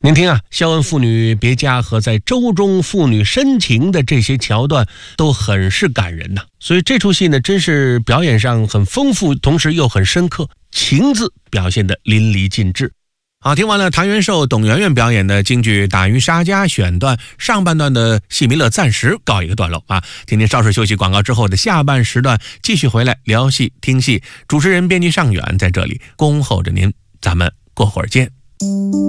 您听啊，肖恩父女别家和在舟中父女深情的这些桥段都很是感人呐。所以这出戏呢，真是表演上很丰富，同时又很深刻，情字表现得淋漓尽致。好，听完了谭元寿、董媛媛表演的京剧《打渔杀家》选段，上半段的戏迷乐暂时告一个段落啊。听听稍事休息广告之后的下半时段，继续回来聊戏听戏。主持人编辑尚远在这里恭候着您，咱们过会儿见。